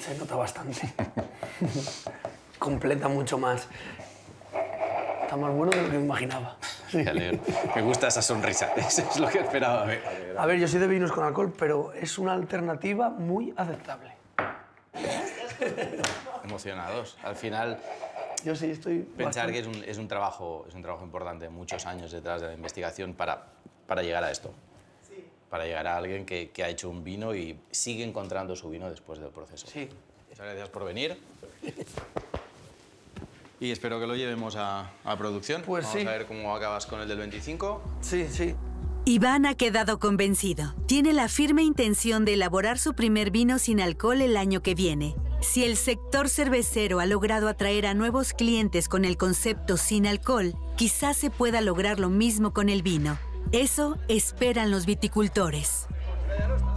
Se nota bastante. Completa mucho más. Está más bueno de lo que me imaginaba. Sí. Me alegro. Me gusta esa sonrisa. Eso es lo que esperaba ver. A ver, yo soy de vinos con alcohol, pero es una alternativa muy aceptable. Emocionados. Al final, Yo sí estoy pensar bastante... que es un trabajo importante, muchos años detrás de la investigación para llegar a esto. Sí. Para llegar a alguien que ha hecho un vino y sigue encontrando su vino después del proceso. Sí. Muchas gracias por venir. Y espero que lo llevemos a producción. Pues Vamos sí. a ver cómo acabas con el del 25. Sí, sí. Iván ha quedado convencido. Tiene la firme intención de elaborar su primer vino sin alcohol el año que viene. Si el sector cervecero ha logrado atraer a nuevos clientes con el concepto sin alcohol, quizás se pueda lograr lo mismo con el vino. Eso esperan los viticultores.